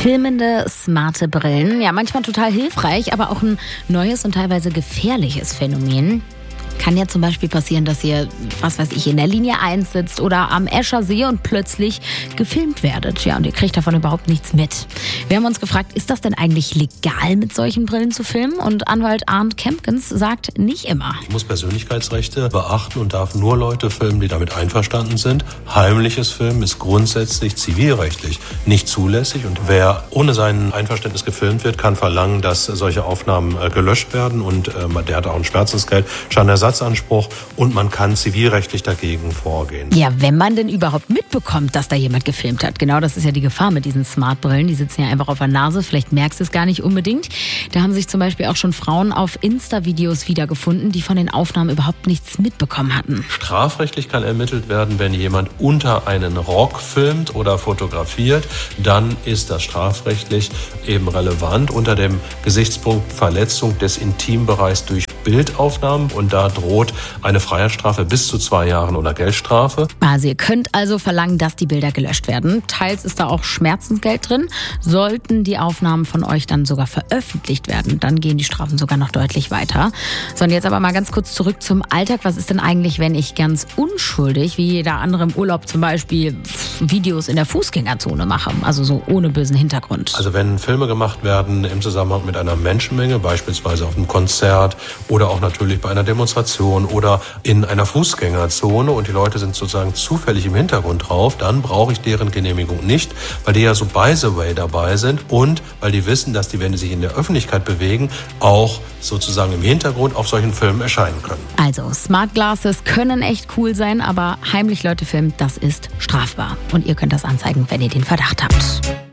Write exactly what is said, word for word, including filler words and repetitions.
Filmende, smarte Brillen. Ja, manchmal total hilfreich, aber auch ein neues und teilweise gefährliches Phänomen. Kann ja zum Beispiel passieren, dass ihr, was weiß ich, in der Linie eins sitzt oder am Escher See und plötzlich gefilmt werdet. Ja, und ihr kriegt davon überhaupt nichts mit. Wir haben uns gefragt, ist das denn eigentlich legal, mit solchen Brillen zu filmen? Und Anwalt Arndt Kempkens sagt, nicht immer. Ich muss Persönlichkeitsrechte beachten und darf nur Leute filmen, die damit einverstanden sind. Heimliches Filmen ist grundsätzlich zivilrechtlich nicht zulässig. Und wer ohne sein Einverständnis gefilmt wird, kann verlangen, dass solche Aufnahmen äh, gelöscht werden. Und äh, der hat auch ein Schmerzensgeld, Schadenersatzanspruch, und man kann zivilrechtlich dagegen vorgehen. Ja, wenn man denn überhaupt mitbekommt, dass da jemand gefilmt hat. Genau, das ist ja die Gefahr mit diesen Smartbrillen. Die sitzen ja einfach auf der Nase. Vielleicht merkst du es gar nicht unbedingt. Da haben sich zum Beispiel auch schon Frauen auf Insta-Videos wiedergefunden, die von den Aufnahmen überhaupt nichts mitbekommen hatten. Strafrechtlich kann ermittelt werden, wenn jemand unter einen Rock filmt oder fotografiert. Dann ist das strafrechtlich eben relevant unter dem Gesichtspunkt Verletzung des Intimbereichs durch Bildaufnahmen. Und da droht eine Freiheitsstrafe bis zu zwei Jahren oder Geldstrafe. Also ihr könnt also verlangen, dass die Bilder gelöscht werden. Teils ist da auch Schmerzensgeld drin. Sollten die Aufnahmen von euch dann sogar veröffentlicht werden, dann gehen die Strafen sogar noch deutlich weiter. So, und jetzt aber mal ganz kurz zurück zum Alltag. Was ist denn eigentlich, wenn ich ganz unschuldig, wie jeder andere im Urlaub zum Beispiel, Videos in der Fußgängerzone mache? Also so ohne bösen Hintergrund. Also wenn Filme gemacht werden im Zusammenhang mit einer Menschenmenge, beispielsweise auf einem Konzert oder auch natürlich bei einer Demonstration oder in einer Fußgängerzone, und die Leute sind sozusagen zufällig im Hintergrund drauf, dann brauche ich deren Genehmigung nicht, weil die ja so by the way dabei sind und weil die wissen, dass die, wenn die sich in der Öffentlichkeit bewegen, auch sozusagen im Hintergrund auf solchen Filmen erscheinen können. Also Smart Glasses können echt cool sein, aber heimlich Leute filmen, das ist strafbar. Und ihr könnt das anzeigen, wenn ihr den Verdacht habt.